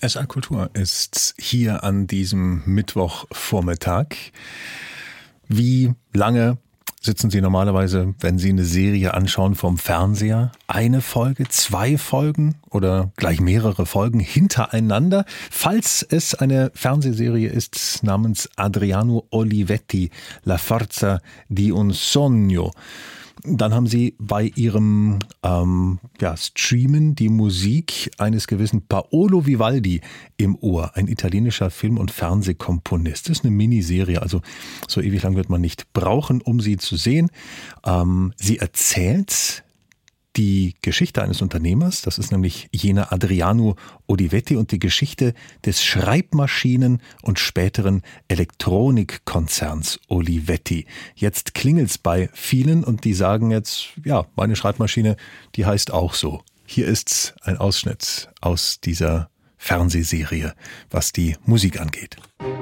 SR Kultur ist hier an diesem Mittwochvormittag. Wie lange sitzen Sie normalerweise, wenn Sie eine Serie anschauen, vorm Fernseher? Eine Folge, 2 Folgen oder gleich mehrere Folgen hintereinander? Falls es eine Fernsehserie ist namens Adriano Olivetti, La Forza di un Sogno, dann haben Sie bei Ihrem Streamen die Musik eines gewissen Paolo Vivaldi im Ohr, ein italienischer Film- und Fernsehkomponist. Das ist eine Miniserie, also so ewig lang wird man nicht brauchen, um sie zu sehen. Sie erzählt die Geschichte eines Unternehmers, das ist nämlich jener Adriano Olivetti, und die Geschichte des Schreibmaschinen- und späteren Elektronikkonzerns Olivetti. Jetzt klingelt's bei vielen und die sagen jetzt, ja, meine Schreibmaschine, die heißt auch so. Hier ist ein Ausschnitt aus dieser Fernsehserie, was die Musik angeht.